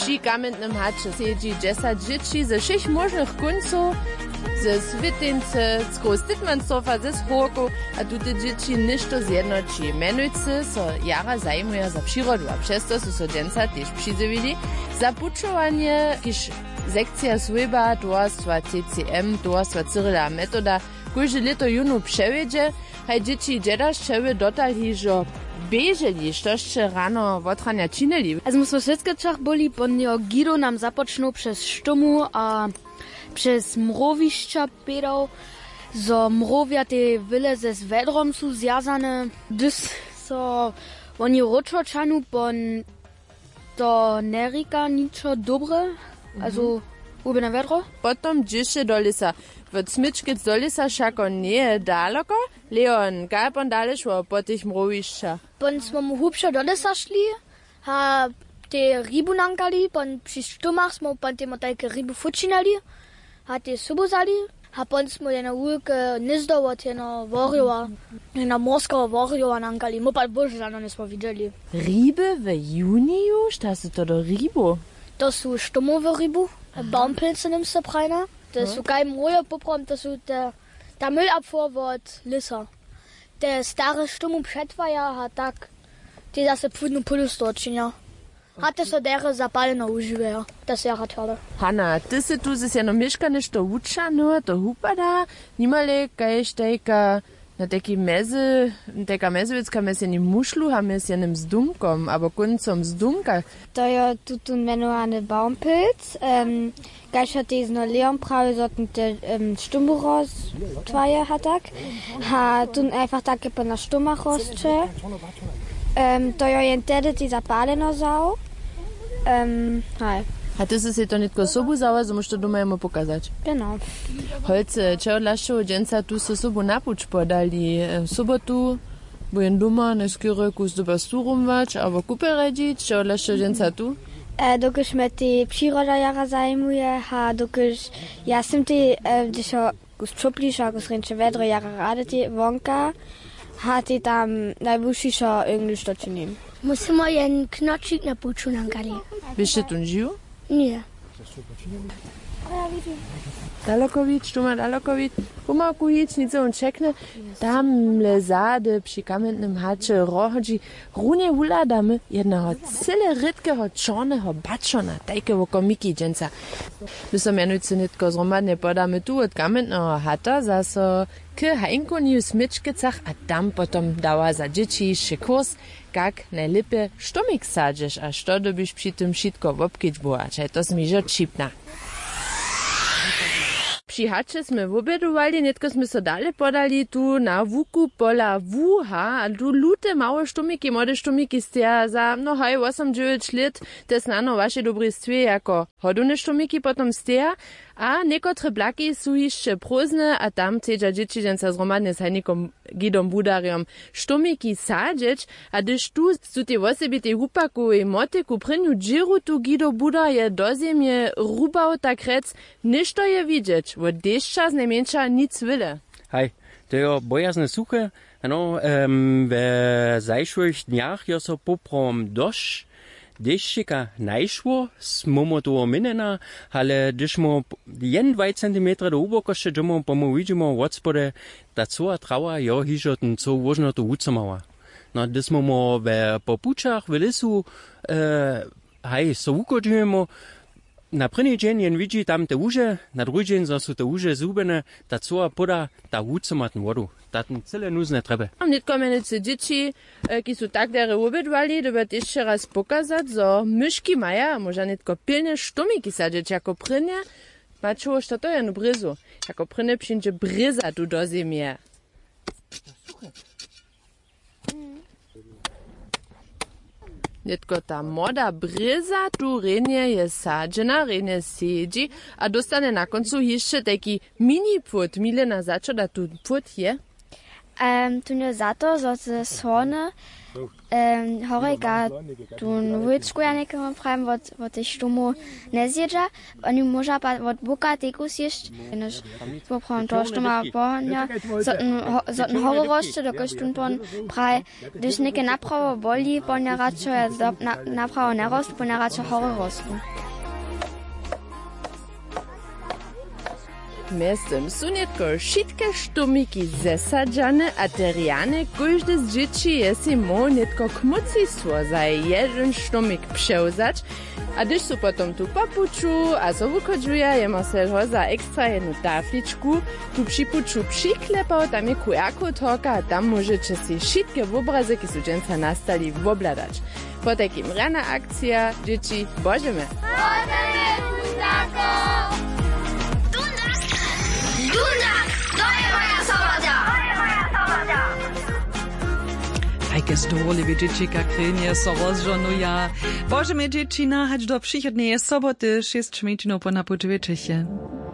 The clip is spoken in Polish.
Przy kamiennym hacze siedzi 10 dzieci ze 6 możnych końców, ze Swytyńce, z Kostytmansdorfa, ze Schorku, a tutaj dzieci ništo zjednoczy. Menujcy so jara zajmuje za przyrodu, a przez to są dżęca też przyzywili za puczowanie, kiż sekcja Sweba, towarstwa TCM, towarstwa Cyrila Metoda, każde leto junu przewiedzie, haj dzieci dziedaszczewy dotarli, że bieżeli, štoście rano otrania činili. Also musimy wszystkie czach byli, bo Guido nam zapoczną przez sztumu a przez mrowiszcza pedał, zo mrowia te wyle ze wedrom są zjazane, gdyż so oni ročočanu, bo to nerika niczo dobre, also ube na vedro. Potom dziś do lisa. W smyczkiec do lisa šako nie daleko, Leon, gajpon dalej szło po tych mrowiszczach. Bon smo mu hubszo do lesa šli, ha te ribu nankali, bon przy štumach smo bon te motajke ribu fučinali, ha te subuzali, ha bon smo jedna ulke nizdovo tjena vorjova, jedna morskого vorjova nankali, mo pa bože žano nismo vidjeli. Ribe w juniju? Šta su to do ribu? To su štumove ribu, baumpilze nimmst du preina, to su kaj moje poprom, to su der Müllabfuhr od lisa. Te stare štumu přetvaja, ha tak, ti zase půjdu půjdu stočinja. Hatte so dere zapaleno uživejo, da se jara tjale. Hanna, ty si tu zis jeno miškaniš to učano, to hupada, nimale kaješ tejka na taki meze, teka mezevicka mes jenim mušlu, ha mes jenim zdumkom, abo koncom zdumka. To je tutu menovane Baumpilz, gleich hat diesen Leon prawie sollten der Stumburos twaje hatak, ha tun einfach tak po na Stumachosche, to je jentede dieser Palenozau, hej. A ty si to nitko sobu zała, so mussz to doma jemu pokazać. Genau. Holce, če odlašo dženca tu so sobu napuč podali w sobotu, byłem doma, neskoro kus do basturumvać, albo kupę radzić, če odlašo dženca tu? Dokud me ty příroda jara zajmuje, ha dokud ja jsem ty, když ho kus čoplíša, kus rinče vedro jara ráda ty vonka, ha ty tam najvůjšíša engliš to činím. Musimy jen knocik na puču nankali. Byście tu żył? Nie. Dalokovič, tu ma Dalokovič, pomalku hic, nic on čekne, tamle zade przy kamiennym hacze rohodzi, runie uladamy jednego cyle rydkego czarnego baczona, tajkewo komiki dżęca. My so mianujcy nitko zromadnie podamy tu od kamiennego hata, zaso k hajnku nie w smyczkicach, a tam potom dała za dzieci kurs, jak najlepiej sztomik sadzisz, a što dobyś przy tym wszystko wopkić była, czaj to zmiżo čipna. Przy hacze sme wobedowali, netko sme so dalej podali tu na wuku pola wuha, a tu lute małe sztumiki, młode sztumiki stia za, no haj, 8-9 lat, te znano wasze dobrystwie jako hodune sztumiki potom stia, a niekotre blaki są jeszcze próżne, a tam chcedza dzieci dżęca zromadnie z hajnikom Gidom Budariom sztumiki sadzieć, a gdyż tu su te wosebite hupaku i motyku pryniu džiru tu Gido Budar je do ziemie rubał tak rec, niż to je widzieć, od deszcza z najmniejsza nic wyle. Hej, to je bojazne suche, ano, w zajszłych dniach je so poprom dość, deszczyka najszło, smo to minena, ale gdyż mo 1-2 cm do ubokości dżemo, pomo widzimy od spode, ta cała trawa jo hiżo ten co wożno to ucamała. No, gdyż mo w popuczach w lisu, hej, so ukodzimy, na první dzień jen widzi tam te łuże, na drugi dzień są te łuże zubene, ta cała poda, ta ucama ten wodu. Ta ten cyle nuzne trzeba. Nitko mianujcy dzieci, ki su tak dere obedwali, doby jeszcze raz pokazać, zo myszki maja, może nitko pilne sztumiki sadzić, jako prynie, mačuło, što to je no bryzu, jako prynie przyjdzie bryza tu do ziemie. Nitko ta moda bryza tu renie je sadzena, renie siedzi, a dostane na koncu jeszcze taki mini put. Milena, za čo da tu put je? Tu nie za to, że ze słone Horeka tu wujčku ja nekomu prajem od tej štumu nezjedža. Oni môža od buka teku zjesť. Než popravim to štuma pohľadňa. Zotn hore rošte, dokož tunton praj. Když neke napravo boli, poňa radšo ja napravo nerostu, poňa radšo hore rostu. Miestem sú netko všetké štumíky zesadžane a teriane, každé z dzieci je si mohol netko kmuci za jeden štumík převzať a když sú potom tu papuču a so vykodžuja, je musel ho za extra jednu tafličku tu připuču přiklepal, tam je QR-kód a tam môžete si všetké obrazy, ki sú dženca nastali, obladať. Po takým rana akcia, dzieci, božeme! Božeme, Dundáko! Dundak, to je moja soboda! Ajke zdolivі dziecika krynie so rozżonuja. Bożemy dziecina, hać do przychodnej soboty 6 po napoczwieczesie.